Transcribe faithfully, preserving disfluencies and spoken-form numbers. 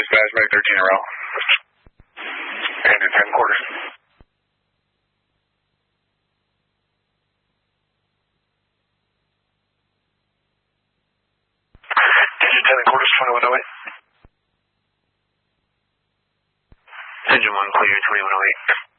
Fastback thirteen in route. And in ten quarters. Engine ten and quarters, twenty-one oh eight. Engine one clear, twenty-one oh eight.